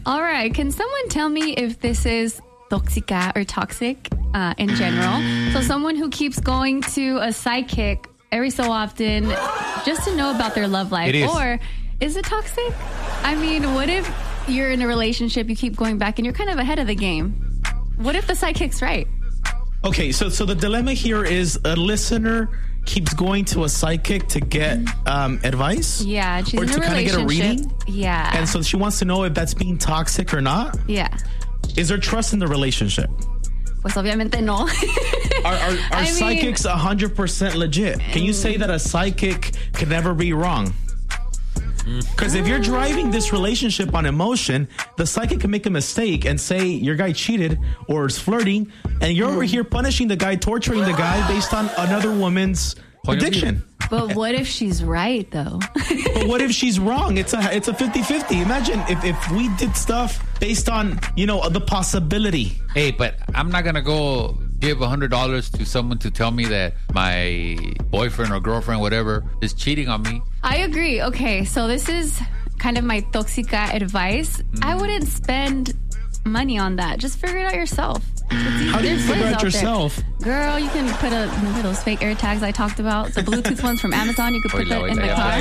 All right. Can someone tell me if this is tóxica or toxic in general? So someone who keeps going to a sidekick every so often just to know about their love life. It is. Or is it toxic? I mean, what if you're in a relationship, you keep going back and you're kind of ahead of the game? What if the sidekick's right? Okay, so the dilemma here is a listener keeps going to a psychic to get advice? Yeah, she's or in a to kind of get a relationship. reading? Yeah. And so she wants to know if that's being toxic or not? Yeah. Is there trust in the relationship? Pues obviamente no. Are psychics 100% legit? Can you say that a psychic can never be wrong? Because if you're driving this relationship on emotion, the psychic can make a mistake and say your guy cheated or is flirting, and you're over here punishing the guy, torturing the guy based on another woman's prediction. But what if she's right, though? But what if she's wrong? It's a 50-50. Imagine if we did stuff based on, the possibility. Hey, but I'm not going to go give $100 to someone to tell me that my boyfriend or girlfriend, whatever, is cheating on me. I agree. Okay, so this is kind of my tóxica advice. I wouldn't spend money on that. Just figure it out yourself. How do you figure it out yourself? Girl, you can put those fake air tags I talked about, the Bluetooth ones from Amazon. You could put that in the car.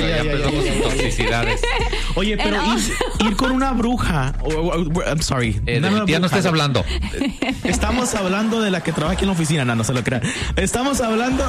Oye, pero ir con una bruja. I'm sorry. Ya no estés hablando. Estamos hablando de la que trabaja aquí en la oficina. No se lo crean. Estamos hablando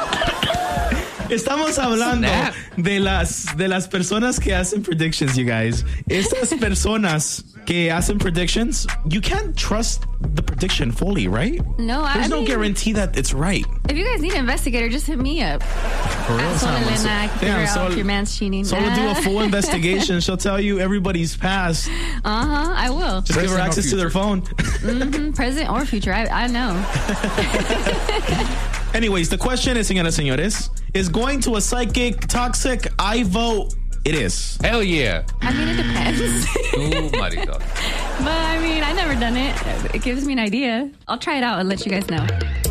de las personas que hacen predictions, you guys. Estas personas que hacen predictions, you can't trust the prediction fully, right? No, There's no guarantee that it's right. If you guys need an investigator, just hit me up. For real, Sol Elena, I can figure out if your man's cheating. So we'll do a full investigation. She'll tell you everybody's past. I will. Just give her access to their phone. Present or future, I know. Anyways, the question is, señoras, señores, is going to a psychic toxic? I vote it is. Hell yeah. I mean, it depends. Marito. But I mean, I've never done it. It gives me an idea. I'll try it out and let you guys know.